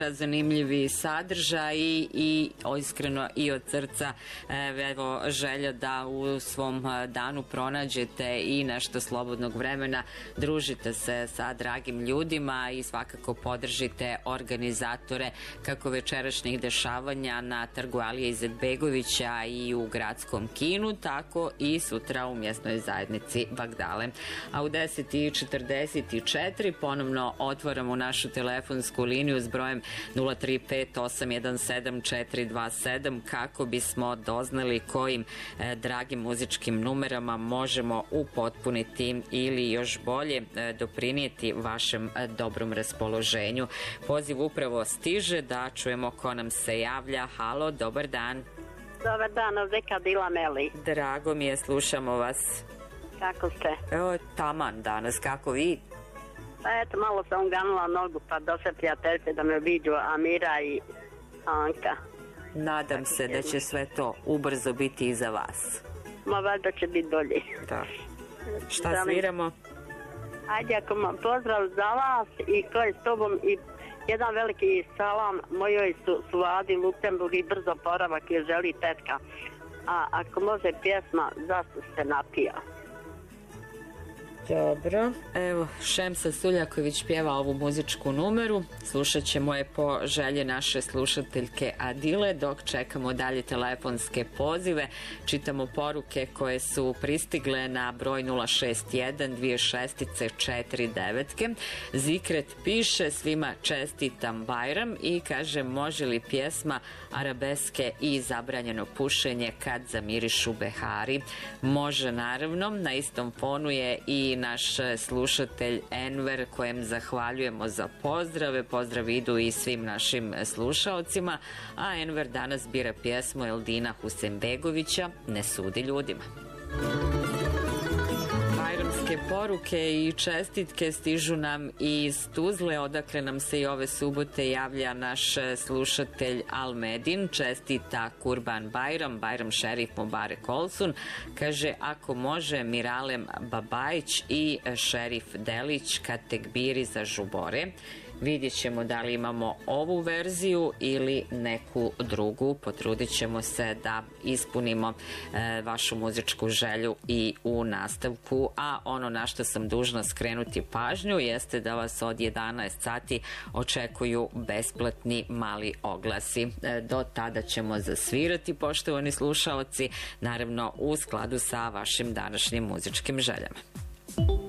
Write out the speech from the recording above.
zanimljivi sadržaji i iskreno i od srca evo želja da u svom danu pronađete i nešto slobodnog vremena, družite se sa dragim ljudima i svakako podržite organizatore kako večerašnjih dešavanja na trgu Alije Izetbegovića i u gradskom kinu, tako i sutra u mjesnoj zajednici Bagdale. A u 10:44 ponovno otvaramo našu telefonsku liniju s brojem 035-817-427 kako bismo doznali kojim dragim muzičkim numerama možemo upotpuniti ili još bolje doprinijeti vašem dobrom raspoloženju. Poziv upravo stiže, da čujemo ko nam se javlja. Halo, dobar dan. Dobar dan, ovdje Kadila Meli. Drago mi je, slušamo vas. Kako ste? Evo, taman danas, kako vi? Pa eto, malo sam ganula nogu, pa došle prijateljce da me viđu Amira i Anka. Nadam se da će sve to ubrzo biti i za vas. Ma valjda će biti bolje. Da. Šta sviramo? Ajde, ako pozdrav za vas i ko je s tobom i jedan veliki salam mojoj Suadi Luksemburg i brzo poravak je želi tetka. A ako može pjesma, zašto se napija? Dobro. Evo, Šemsa Suljaković pjeva ovu muzičku numeru. Slušat ćemo je po želje naše slušateljke Adile, dok čekamo dalje telefonske pozive. Čitamo poruke koje su pristigle na broj 061-2649. Zikret piše: svima čestitam Bajram, i kaže: može li pjesma arabeske i zabranjeno pušenje kad zamirišu behari? Može, naravno. Na istom fonu je i naš slušatelj Enver, kojem zahvaljujemo za pozdrave. Pozdrav idu i svim našim slušaocima, a Enver danas bira pjesmu Eldina Husenbegovića Ne sudi ljudima. Bajramske poruke i čestitke stižu nam iz Tuzle, odakle nam se i ove subote javlja naš slušatelj Almedin. Čestita Kurban Bajram, Bajram Šerif Mubarek Olsun. Kaže: ako može Miralem Babajić i Šerif Delić kad tekbiri za žubore. Vidjet ćemo da li imamo ovu verziju ili neku drugu. Potrudit ćemo se da ispunimo vašu muzičku želju i u nastavku. A ono na što sam dužna skrenuti pažnju jeste da vas od 11 sati očekuju besplatni mali oglasi. Do tada ćemo zasvirati, poštovani slušaoci, naravno u skladu sa vašim današnjim muzičkim željama.